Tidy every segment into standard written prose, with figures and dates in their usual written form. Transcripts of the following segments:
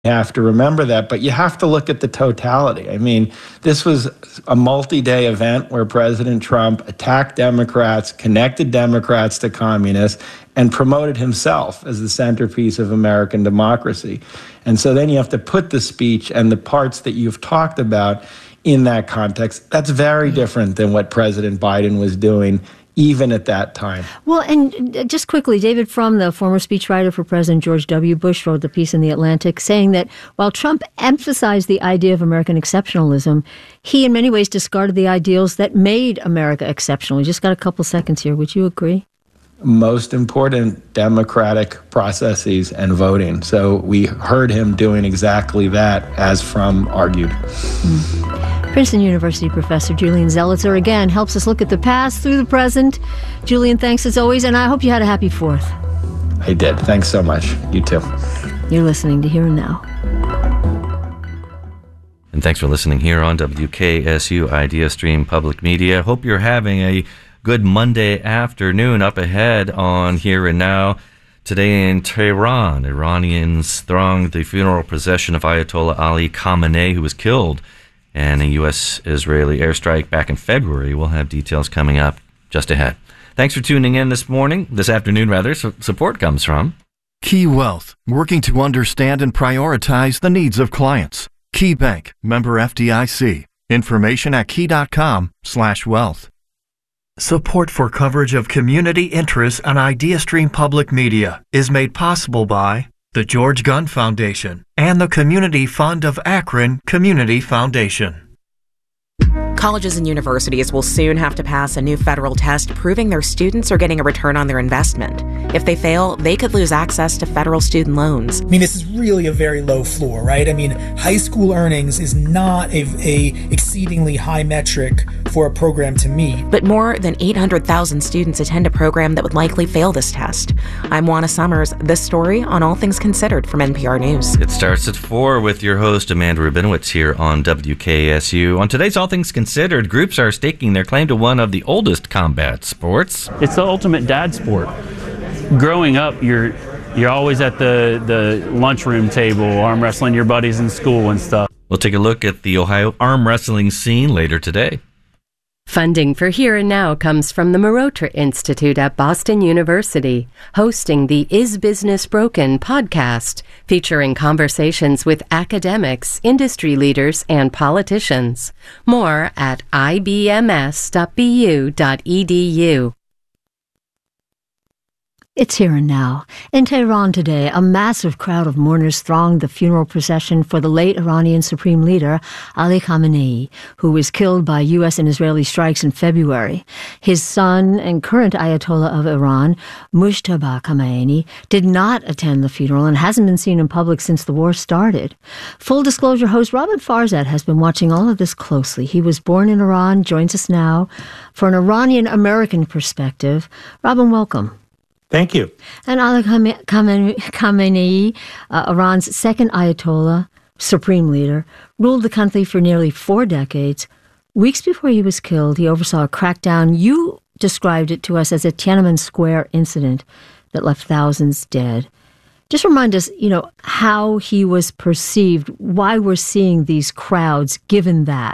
You have to remember that, but you have to look at the totality. I mean, this was a multi-day event where President Trump attacked Democrats, connected Democrats to communists, and promoted himself as the centerpiece of American democracy. And so then you have to put the speech and the parts that you've talked about in that context. That's very different than what President Biden was doing even at that time. Well, and just quickly, David Frum, the former speechwriter for President George W. Bush, wrote the piece in The Atlantic saying that while Trump emphasized the idea of American exceptionalism, he in many ways discarded the ideals that made America exceptional. We just got a couple seconds here. Would you agree? Most important, democratic processes and voting. So we heard him doing exactly that, as Frum argued. Princeton University professor Julian Zelizer again helps us look at the past through the present. Julian, thanks as always, and I hope you had a happy 4th. I did. Thanks so much. You too. You're listening to Here and Now. And thanks for listening here on WKSU Idea Stream Public Media. Hope you're having a good Monday afternoon. Up ahead on Here and Now. Today in Tehran, Iranians thronged the funeral procession of Ayatollah Ali Khamenei, who was killed in a U.S.-Israeli airstrike back in February. We'll have details coming up just ahead. Thanks for tuning in this afternoon. Support comes from Key Wealth, working to understand and prioritize the needs of clients. Key Bank, member FDIC. Information at key.com/wealth. Support for coverage of community interests on IdeaStream Public Media is made possible by the George Gunn Foundation and the Community Fund of Akron Community Foundation. Colleges and universities will soon have to pass a new federal test proving their students are getting a return on their investment. If they fail, they could lose access to federal student loans. I mean, this is really a very low floor, right? I mean, high school earnings is not a exceedingly high metric for a program to meet. But more than 800,000 students attend a program that would likely fail this test. I'm Juana Summers. This story on All Things Considered from NPR News. It starts at 4 with your host, Amanda Rabinowitz, here on WKSU. On today's All Things Considered, groups are staking their claim to one of the oldest combat sports. It's the ultimate dad sport. Growing up, you're always at the lunchroom table, arm wrestling your buddies in school and stuff. We'll take a look at the Ohio arm wrestling scene later today. Funding for Here and Now comes from the Marotra Institute at Boston University, hosting the Is Business Broken podcast, featuring conversations with academics, industry leaders, and politicians. More at ibms.bu.edu. It's Here and Now. In Tehran today, a massive crowd of mourners thronged the funeral procession for the late Iranian Supreme Leader, Ali Khamenei, who was killed by U.S. and Israeli strikes in February. His son and current Ayatollah of Iran, Mujtaba Khamenei, did not attend the funeral and hasn't been seen in public since the war started. Full disclosure host Robin Farzad has been watching all of this closely. He was born in Iran, joins us now for an Iranian-American perspective. Robin, welcome. Thank you. And Ali Khamenei, Iran's second Ayatollah, supreme leader, ruled the country for nearly 4 decades. Weeks before he was killed, he oversaw a crackdown. You described it to us as a Tiananmen Square incident that left thousands dead. Just remind us, how he was perceived, why we're seeing these crowds given that.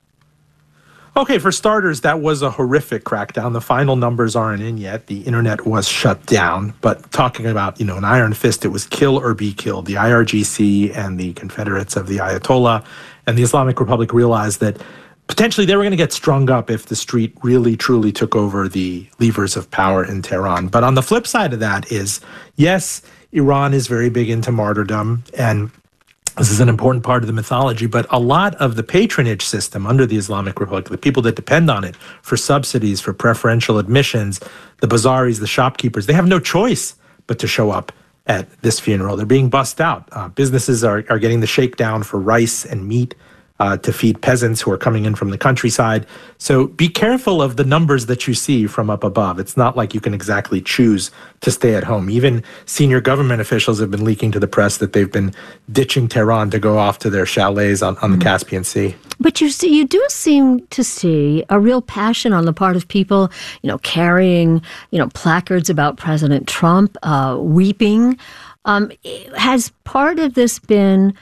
Okay, for starters, that was a horrific crackdown. The final numbers aren't in yet. The internet was shut down. But talking about, an iron fist, it was kill or be killed. The IRGC and the Confederates of the Ayatollah and the Islamic Republic realized that potentially they were going to get strung up if the street really, truly took over the levers of power in Tehran. But on the flip side of that is, yes, Iran is very big into martyrdom, and this is an important part of the mythology, but a lot of the patronage system under the Islamic Republic, the people that depend on it for subsidies, for preferential admissions, the bazaris, the shopkeepers, they have no choice but to show up at this funeral. They're being bussed out. Businesses are getting the shakedown for rice and meat to feed peasants who are coming in from the countryside. So be careful of the numbers that you see from up above. It's not like you can exactly choose to stay at home. Even senior government officials have been leaking to the press that they've been ditching Tehran to go off to their chalets on the Caspian Sea. But you do seem to see a real passion on the part of people, carrying, placards about President Trump, weeping. Has part of this been